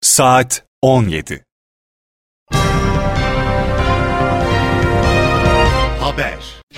Saat 17. Haber.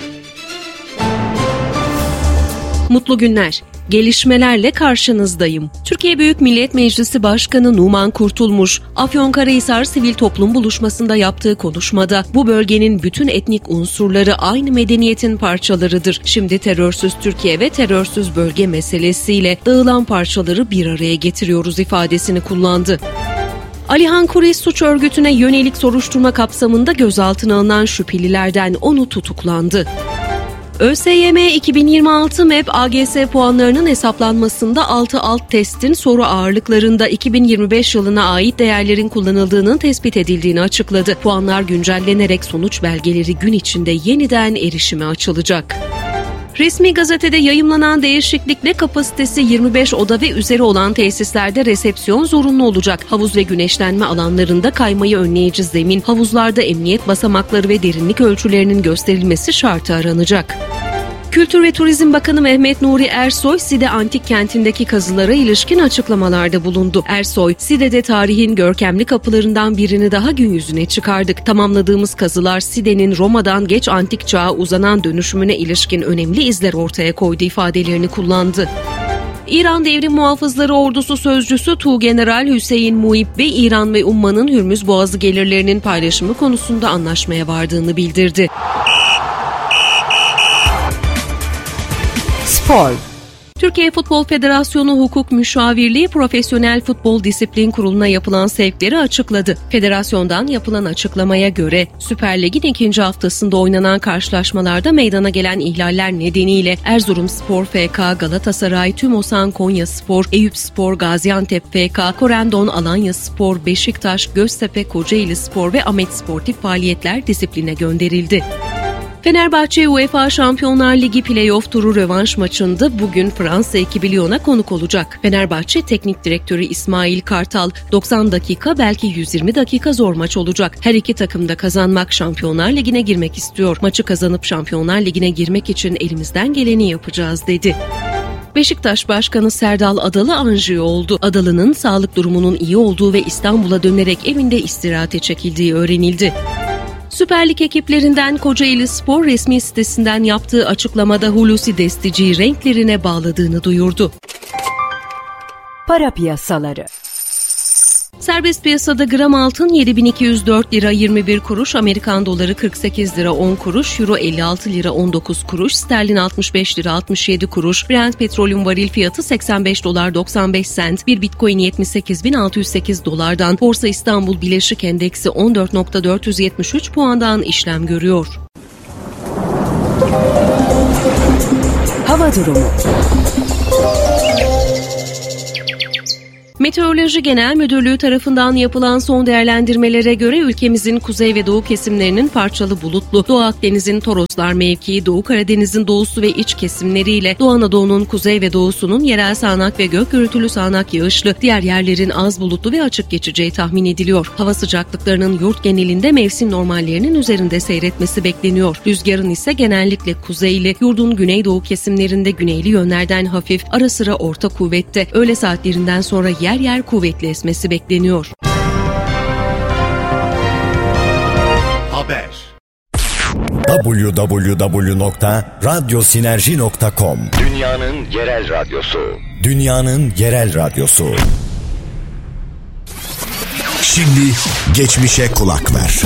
Mutlu günler. Gelişmelerle karşınızdayım. Türkiye Büyük Millet Meclisi Başkanı Numan Kurtulmuş, Afyonkarahisar Sivil Toplum Buluşması'nda yaptığı konuşmada bu bölgenin bütün etnik unsurları aynı medeniyetin parçalarıdır. Şimdi terörsüz Türkiye ve terörsüz bölge meselesiyle dağılan parçaları bir araya getiriyoruz ifadesini kullandı. Alihan Kureyş suç örgütüne yönelik soruşturma kapsamında gözaltına alınan şüphelilerden 10'u tutuklandı. ÖSYM 2026 MEP AGS puanlarının hesaplanmasında 6 alt testin soru ağırlıklarında 2025 yılına ait değerlerin kullanıldığının tespit edildiğini açıkladı. Puanlar güncellenerek sonuç belgeleri gün içinde yeniden erişime açılacak. Resmi gazetede yayımlanan değişiklikle kapasitesi 25 oda ve üzeri olan tesislerde resepsiyon zorunlu olacak. Havuz ve güneşlenme alanlarında kaymayı önleyici zemin, havuzlarda emniyet basamakları ve derinlik ölçülerinin gösterilmesi şartı aranacak. Kültür ve Turizm Bakanı Mehmet Nuri Ersoy, Side Antik Kenti'ndeki kazılara ilişkin açıklamalarda bulundu. Ersoy, Side'de tarihin görkemli kapılarından birini daha gün yüzüne çıkardık. Tamamladığımız kazılar Side'nin Roma'dan geç antik çağa uzanan dönüşümüne ilişkin önemli izler ortaya koydu ifadelerini kullandı. İran Devrim Muhafızları Ordusu Sözcüsü Tuğgeneral Hüseyin Muhib Bey, İran ve Umman'ın Hürmüz Boğazı gelirlerinin paylaşımı konusunda anlaşmaya vardığını bildirdi. Spor. Türkiye Futbol Federasyonu Hukuk Müşavirliği Profesyonel Futbol Disiplin Kurulu'na yapılan sevkleri açıkladı. Federasyondan yapılan açıklamaya göre Süper Lig'in ikinci haftasında oynanan karşılaşmalarda meydana gelen ihlaller nedeniyle Erzurumspor FK, Galatasaray, Tümosan Konyaspor, Eyüpspor, Gaziantep FK, Korendon Alanyaspor, Beşiktaş, Göztepe, Kocaelispor ve Ahmet Sportif faaliyetler disipline gönderildi. Fenerbahçe UEFA Şampiyonlar Ligi play-off turu rövanş maçında bugün Fransa ekibi Lyon'a konuk olacak. Fenerbahçe Teknik Direktörü İsmail Kartal, 90 dakika belki 120 dakika zor maç olacak. Her iki takım da kazanmak, Şampiyonlar Ligi'ne girmek istiyor. Maçı kazanıp Şampiyonlar Ligi'ne girmek için elimizden geleni yapacağız dedi. Beşiktaş Başkanı Serdal Adalı anjiyo oldu. Adalı'nın sağlık durumunun iyi olduğu ve İstanbul'a dönerek evinde istirahate çekildiği öğrenildi. Süper Lig ekiplerinden Kocaelispor resmi sitesinden yaptığı açıklamada Hulusi Destici'yi renklerine bağladığını duyurdu. Para piyasaları. Serbest piyasada gram altın 7.204 lira 21 kuruş, Amerikan doları 48 lira 10 kuruş, euro 56 lira 19 kuruş, sterlin 65 lira 67 kuruş, Brent petrolün varil fiyatı 85 dolar 95 sent, bir bitcoin 78.608 dolardan, Borsa İstanbul Bileşik Endeksi 14.473 puandan işlem görüyor. Hava durumu. Meteoroloji Genel Müdürlüğü tarafından yapılan son değerlendirmelere göre ülkemizin kuzey ve doğu kesimlerinin parçalı bulutlu, Doğu Akdeniz'in Toroslar mevkii, Doğu Karadeniz'in doğusu ve iç kesimleriyle Doğu Anadolu'nun kuzey ve doğusunun yerel sağanak ve gök gürültülü sağanak yağışlı, diğer yerlerin az bulutlu ve açık geçeceği tahmin ediliyor. Hava sıcaklıklarının yurt genelinde mevsim normallerinin üzerinde seyretmesi bekleniyor. Rüzgarın ise genellikle kuzeyli, yurdun güneydoğu kesimlerinde güneyli yönlerden hafif, ara sıra orta kuvvette, öğle saatlerinden sonra yer yer kuvvetli esmesi bekleniyor. Haber. www.radyosinerji.com Dünyanın yerel radyosu. Dünyanın yerel radyosu. Şimdi geçmişe kulak ver.